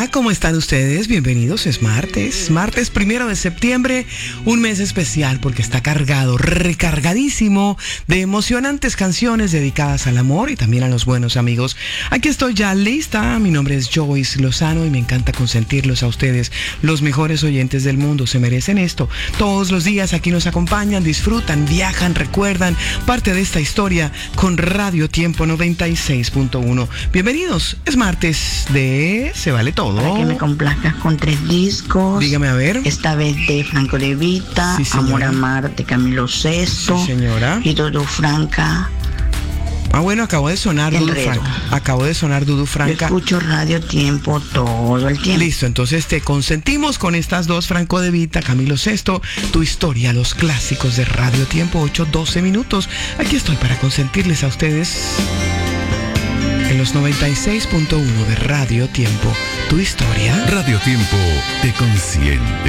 Hola, ¿cómo están ustedes? Bienvenidos, es martes 1 de septiembre, un mes especial porque está cargado, recargadísimo de emocionantes canciones dedicadas al amor y también a los buenos amigos. Aquí estoy ya lista, mi nombre es Joyce Lozano y me encanta consentirlos a ustedes, los mejores oyentes del mundo, se merecen esto. Todos los días aquí nos acompañan, disfrutan, viajan, recuerdan parte de esta historia con Radio Tiempo 96.1. Bienvenidos, es martes de Se Vale Todo. Para que me complazcas con 3 discos. Dígame a ver. Esta vez de Franco De Vita, Sí, Amor a Mar de Camilo VI. Sí, señora. Y Dudu Franca. Ah, bueno, acabo de sonar Dudu Franca. Yo escucho Radio Tiempo todo el tiempo. Listo, entonces te consentimos con estas dos, Franco De Vita, Camilo VI, tu historia, los clásicos de Radio Tiempo, 8-12 minutos. Aquí estoy para consentirles a ustedes en los 96.1 de Radio Tiempo, tu historia. Radio Tiempo te consiente.